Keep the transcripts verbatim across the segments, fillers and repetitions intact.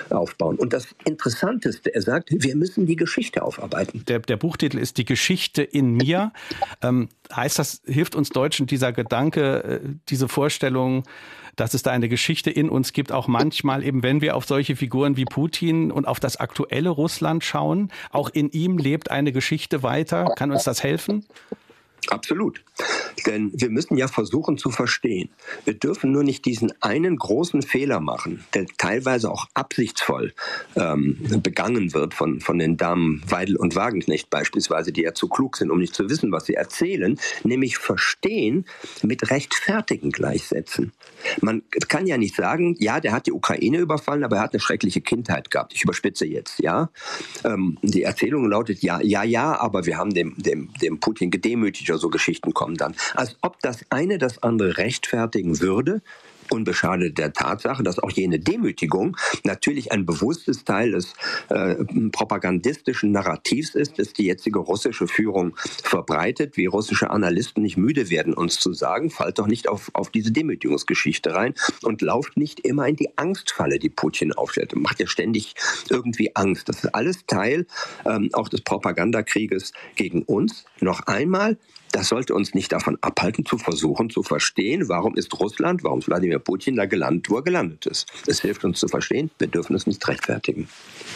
aufbauen. Und das Interessanteste, er sagt, wir müssen die Geschichte aufarbeiten. Der, der Buchtitel ist Die Geschichte in mir. Ähm, heißt das, hilft uns Deutschen dieser Gedanke, diese Vorstellung, dass es da eine Geschichte in uns gibt, auch manchmal eben, wenn wir auf solche Figuren wie Putin und auf das aktuelle Russland schauen, auch in ihm lebt eine Geschichte weiter. Kann uns das helfen? Absolut. Denn wir müssen ja versuchen zu verstehen. Wir dürfen nur nicht diesen einen großen Fehler machen, der teilweise auch absichtsvoll ähm, begangen wird von, von den Damen Weidel und Wagenknecht beispielsweise, die ja zu klug sind, um nicht zu wissen, was sie erzählen, nämlich verstehen mit rechtfertigen gleichsetzen. Man kann ja nicht sagen, ja, der hat die Ukraine überfallen, aber er hat eine schreckliche Kindheit gehabt. Ich überspitze jetzt, ja. Ähm, die Erzählung lautet, ja, ja, ja, aber wir haben dem, dem, dem Putin gedemütigt. So Geschichten kommen dann. Als ob das eine das andere rechtfertigen würde, unbeschadet der Tatsache, dass auch jene Demütigung natürlich ein bewusstes Teil des äh, propagandistischen Narrativs ist, das die jetzige russische Führung verbreitet, wie russische Analysten nicht müde werden, uns zu sagen, fallt doch nicht auf, auf diese Demütigungsgeschichte rein und lauft nicht immer in die Angstfalle, die Putin aufstellt. Macht ja ständig irgendwie Angst. Das ist alles Teil ähm, auch des Propagandakrieges gegen uns. Noch einmal, das sollte uns nicht davon abhalten, zu versuchen, zu verstehen, warum ist Russland, warum ist Wladimir Putin da gelandet, wo er gelandet ist. Es hilft uns zu verstehen, wir dürfen es nicht rechtfertigen.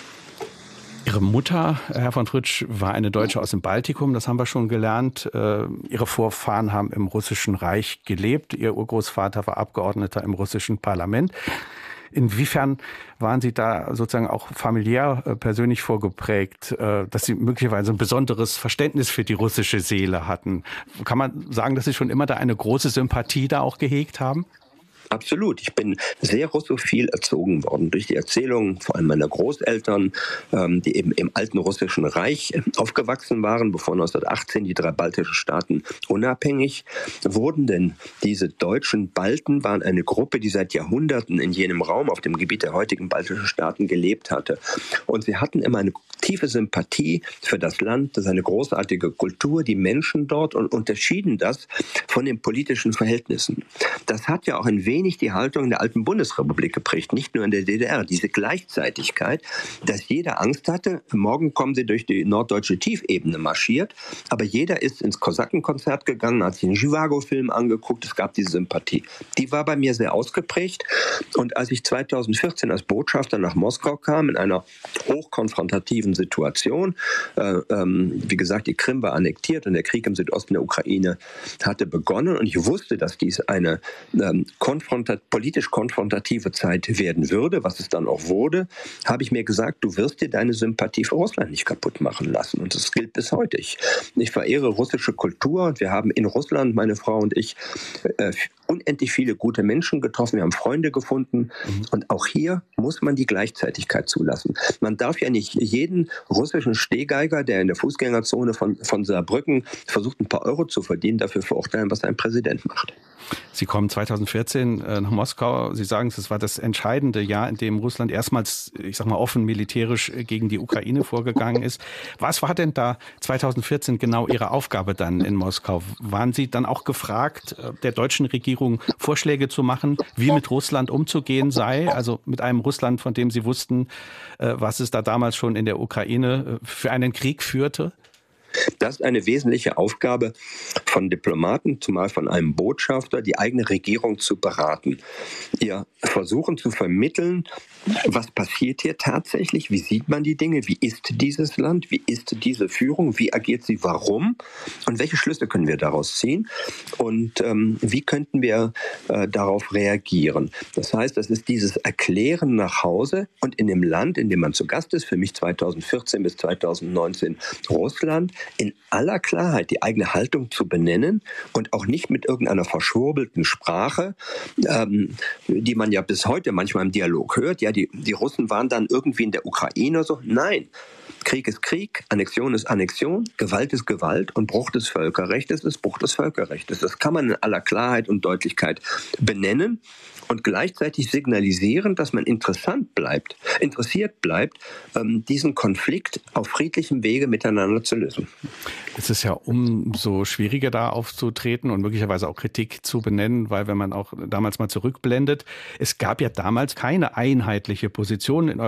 Ihre Mutter, Herr von Fritsch, war eine Deutsche aus dem Baltikum, das haben wir schon gelernt. Ihre Vorfahren haben im Russischen Reich gelebt. Ihr Urgroßvater war Abgeordneter im russischen Parlament. Inwiefern waren Sie da sozusagen auch familiär äh, persönlich vorgeprägt, äh, dass Sie möglicherweise ein besonderes Verständnis für die russische Seele hatten? Kann man sagen, dass Sie schon immer da eine große Sympathie da auch gehegt haben? Absolut. Ich bin sehr russophil erzogen worden durch die Erzählungen vor allem meiner Großeltern, ähm, die eben im alten russischen Reich aufgewachsen waren, bevor neunzehnhundertachtzehn die drei baltischen Staaten unabhängig wurden. Denn diese deutschen Balten waren eine Gruppe, die seit Jahrhunderten in jenem Raum auf dem Gebiet der heutigen baltischen Staaten gelebt hatte. Und sie hatten immer eine tiefe Sympathie für das Land, seine großartige Kultur, die Menschen dort und unterschieden das von den politischen Verhältnissen. Das hat ja auch ein wenig die Haltung in der alten Bundesrepublik geprägt, nicht nur in der D D R. Diese Gleichzeitigkeit, dass jeder Angst hatte, morgen kommen sie durch die norddeutsche Tiefebene marschiert, aber jeder ist ins Kosakenkonzert gegangen, hat sich einen Zhivago-Film angeguckt, es gab diese Sympathie. Die war bei mir sehr ausgeprägt und als ich zweitausendvierzehn als Botschafter nach Moskau kam, in einer hochkonfrontativen Situation, äh, ähm, wie gesagt, die Krim war annektiert und der Krieg im Südosten der Ukraine hatte begonnen und ich wusste, dass dies eine ähm, konfrontative politisch konfrontative Zeit werden würde, was es dann auch wurde, habe ich mir gesagt, du wirst dir deine Sympathie für Russland nicht kaputt machen lassen. Und das gilt bis heute. Ich, ich verehre russische Kultur und wir haben in Russland, meine Frau und ich, äh, unendlich viele gute Menschen getroffen. Wir haben Freunde gefunden. Mhm. Und auch hier muss man die Gleichzeitigkeit zulassen. Man darf ja nicht jeden russischen Stehgeiger, der in der Fußgängerzone von, von Saarbrücken versucht, ein paar Euro zu verdienen, dafür verurteilen, was ein Präsident macht. Sie kommen zweitausendvierzehn nach Moskau. Sie sagen, es war das entscheidende Jahr, in dem Russland erstmals, ich sag mal, offen militärisch gegen die Ukraine vorgegangen ist. Was war denn da zweitausendvierzehn genau Ihre Aufgabe dann in Moskau? Waren Sie dann auch gefragt, der deutschen Regierung Vorschläge zu machen, wie mit Russland umzugehen sei? Also mit einem Russland, von dem Sie wussten, was es da damals schon in der Ukraine für einen Krieg führte? Das ist eine wesentliche Aufgabe von Diplomaten, zumal von einem Botschafter, die eigene Regierung zu beraten. Ihr versuchen zu vermitteln, was passiert hier tatsächlich, wie sieht man die Dinge, wie ist dieses Land, wie ist diese Führung, wie agiert sie, warum und welche Schlüsse können wir daraus ziehen und ähm, wie könnten wir äh, darauf reagieren. Das heißt, das ist dieses Erklären nach Hause und in dem Land, in dem man zu Gast ist, für mich zweitausendvierzehn bis zweitausendneunzehn Russland, in aller Klarheit die eigene Haltung zu benennen und auch nicht mit irgendeiner verschwurbelten Sprache, ähm, die man ja bis heute manchmal im Dialog hört. Ja, die, die Russen waren dann irgendwie in der Ukraine oder so. Nein, Krieg ist Krieg, Annexion ist Annexion, Gewalt ist Gewalt und Bruch des Völkerrechts ist Bruch des Völkerrechts. Das kann man in aller Klarheit und Deutlichkeit benennen und gleichzeitig signalisieren, dass man interessant bleibt, interessiert bleibt, ähm, diesen Konflikt auf friedlichem Wege miteinander zu lösen. Es ist ja umso schwieriger, da aufzutreten und möglicherweise auch Kritik zu benennen, weil wenn man auch damals mal zurückblendet, es gab ja damals keine einheitliche Position in